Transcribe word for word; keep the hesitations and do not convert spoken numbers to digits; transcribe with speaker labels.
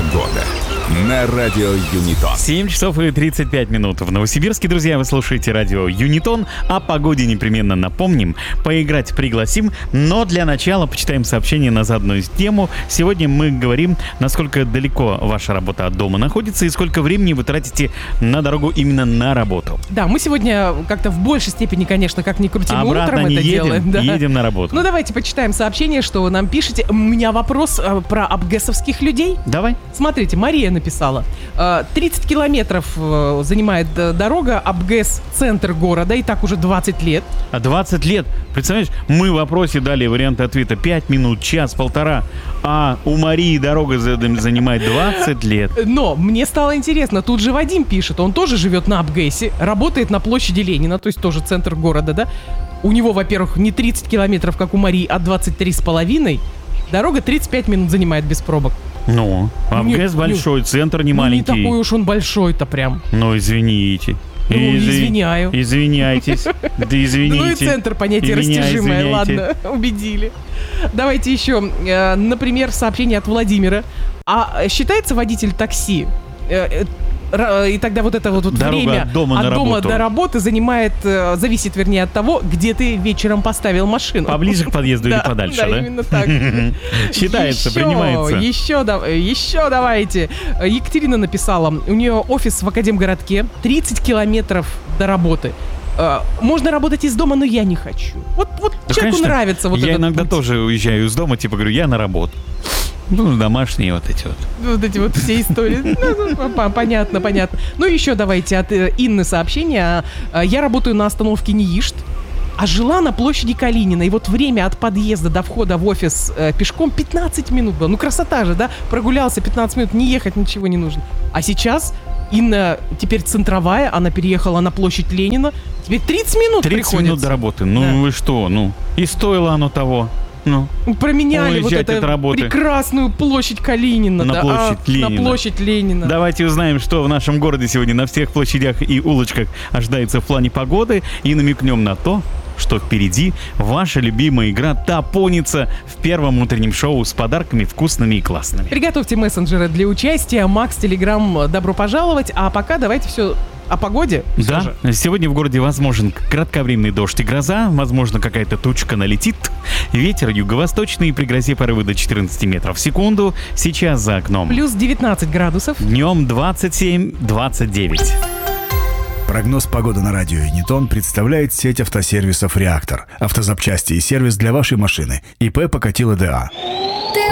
Speaker 1: Погода на радио Юнитон.
Speaker 2: семь часов и тридцать пять минут в Новосибирске. Друзья, вы слушаете радио Юнитон. О погоде непременно напомним. Поиграть пригласим. Но для начала почитаем сообщение на заданную тему. Сегодня мы говорим, насколько далеко ваша работа от дома находится и сколько времени вы тратите на дорогу именно на работу.
Speaker 3: Да, мы сегодня как-то в большей степени, конечно, как ни крути, мы
Speaker 2: Обратно
Speaker 3: утром
Speaker 2: не
Speaker 3: это
Speaker 2: едем,
Speaker 3: делаем. Да.
Speaker 2: едем на работу.
Speaker 3: Ну, давайте почитаем сообщение, что вы нам пишете. У меня вопрос э, про абгэсовских людей.
Speaker 2: Давай.
Speaker 3: Смотрите, Мария написала. Э, тридцать километров э, занимает э, дорога, Абгэс, центр города, и так уже двадцать лет.
Speaker 2: А двадцать лет, представляешь, мы в вопросе дали варианты ответа пять минут, час, полтора, а у Марии дорога занимает двадцать лет.
Speaker 3: Но мне стало интересно, тут же Вадим пишет, он тоже живет на Абгэсе, работает на площади Ленина, то есть тоже центр города, да? У него, во-первых, не тридцать километров, как у Марии, а двадцать три с половиной. Дорога тридцать пять минут занимает без пробок.
Speaker 2: Ну, Абгэс
Speaker 3: Не-
Speaker 2: большой,
Speaker 3: не-
Speaker 2: центр не
Speaker 3: Ну,
Speaker 2: маленький.
Speaker 3: не такой уж он большой-то прям.
Speaker 2: Ну, извините.
Speaker 3: Ну,
Speaker 2: Изви-
Speaker 3: извиняю.
Speaker 2: Извиняйтесь. Да извините.
Speaker 3: Ну и центр понятие
Speaker 2: И меня
Speaker 3: растяжимое,
Speaker 2: извиняйте.
Speaker 3: ладно, убедили. Давайте еще, э, например, сообщение от Владимира. А считается водитель такси? Э, э, ра- И тогда вот это вот, вот
Speaker 2: Дорога
Speaker 3: время
Speaker 2: от дома на работу.
Speaker 3: до работы занимает, э, зависит, вернее, от того, где ты вечером поставил машину.
Speaker 2: Поближе к подъезду или
Speaker 3: Да,
Speaker 2: подальше,
Speaker 3: да?
Speaker 2: да?
Speaker 3: именно так.
Speaker 2: Считается,
Speaker 3: Еще,
Speaker 2: принимается.
Speaker 3: Еще, да- еще давайте. Екатерина написала, у нее офис в Академгородке, тридцать километров до работы. Э, Можно работать из дома, но я не хочу. Вот, вот
Speaker 2: Да,
Speaker 3: человеку
Speaker 2: конечно,
Speaker 3: нравится вот
Speaker 2: я
Speaker 3: этот
Speaker 2: иногда
Speaker 3: путь.
Speaker 2: тоже уезжаю из дома, типа говорю, я на работу. Ну, домашние вот эти вот.
Speaker 3: Вот эти вот все истории. Ну, ну, по- Понятно, понятно. Ну, еще давайте от э, Инны сообщение. А, Я работаю на остановке НИИШТ, а жила на площади Калинина. И вот время от подъезда до входа в офис э, пешком пятнадцать минут было. Ну, красота же, да? Прогулялся пятнадцать минут, не ехать ничего не нужно. А сейчас Инна теперь центровая, она переехала на площадь Ленина. Теперь тридцать минут
Speaker 2: тридцать
Speaker 3: приходится.
Speaker 2: минут до работы. Ну,
Speaker 3: Да.
Speaker 2: вы что, ну. И стоило оно того. Ну.
Speaker 3: Променяли вот
Speaker 2: Уезжать от
Speaker 3: эту
Speaker 2: работы.
Speaker 3: прекрасную площадь Калинина.
Speaker 2: На
Speaker 3: да,
Speaker 2: площадь
Speaker 3: а,
Speaker 2: Ленина.
Speaker 3: На площадь Ленина.
Speaker 2: Давайте узнаем, что в нашем городе сегодня на всех площадях и улочках ожидается в плане погоды, и намекнем на то, что впереди ваша любимая игра «Топоница» в первом утреннем шоу с подарками вкусными и классными.
Speaker 3: Приготовьте мессенджеры для участия. Макс, Телеграм, добро пожаловать. А пока давайте все о погоде. всё
Speaker 2: Да,
Speaker 3: же.
Speaker 2: сегодня в городе возможен кратковременный дождь и гроза, возможно, какая-то тучка налетит. Ветер юго-восточный, при грозе порывы до четырнадцать метров в секунду. Сейчас за окном.
Speaker 3: Плюс девятнадцать градусов.
Speaker 2: Днем двадцать семь двадцать девять.
Speaker 4: Прогноз погоды на радио Юнитон представляет сеть автосервисов «Реактор». Автозапчасти и сервис для вашей машины. ИП Покатило ДА.